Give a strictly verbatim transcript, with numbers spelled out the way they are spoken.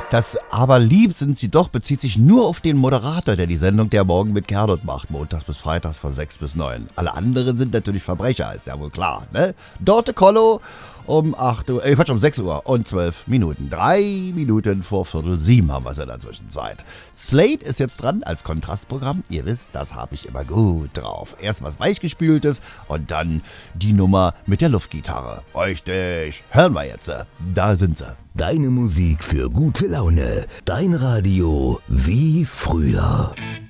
Das Aber lieb sind sie doch bezieht sich nur auf den Moderator, der die Sendung Der Morgen mit Gernot macht, montags bis freitags von sechs bis neun. Alle anderen sind natürlich Verbrecher, ist ja wohl klar, ne? Dorte Kollo um acht Uhr, äh, Quatsch, um sechs Uhr und zwölf Minuten. Drei Minuten vor Viertel sieben haben wir es in der Zwischenzeit. Slate ist jetzt dran als Kontrastprogramm. Ihr wisst, das habe ich immer gut drauf. Erst was Weichgespültes und dann die Nummer mit der Luftgitarre. Richtig, hören wir jetzt. Da sind sie. Deine Musik für gute Laune. Dein Radio wie früher.